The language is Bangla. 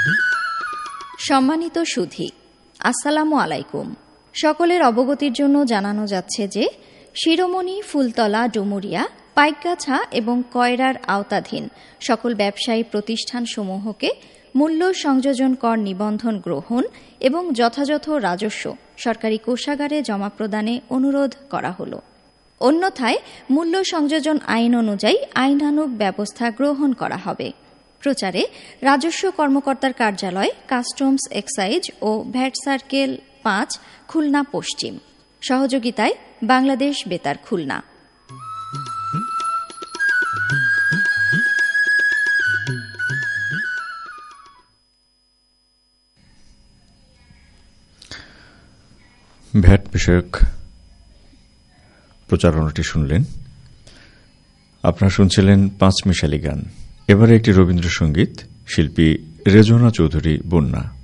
সম্মানিত সুধী, আসসালামু আলাইকুম। সকলের অবগতির জন্য জানানো যাচ্ছে যে শিরোমণি, ফুলতলা, ডুমুরিয়া, পাইকগাছা এবং কয়রার আওতাধীন সকল ব্যবসায়ী প্রতিষ্ঠানসমূহকে মূল্য সংযোজন কর নিবন্ধন গ্রহণ এবং যথাযথ রাজস্ব সরকারি কোষাগারে জমা প্রদানে অনুরোধ করা হল। অন্যথায় মূল্য সংযোজন আইন অনুযায়ী আইনানুগ ব্যবস্থা গ্রহণ করা হবে। প্রচারে রাজস্ব কর্মকর্তার কার্যালয়, কাস্টমস, এক্সাইজ ও ভ্যাট সার্কেল ৫, খুলনা পশ্চিম। সহযোগিতায় বাংলাদেশ বেতার খুলনা। ভ্যাট বিষয়ক প্রচারণাটি শুনলেন। আপনারা শুনছিলেন পাঁচমিশালি গান। এবারে একটি রবীন্দ্রসঙ্গীত, শিল্পী রেজনা চৌধুরী বন্যা।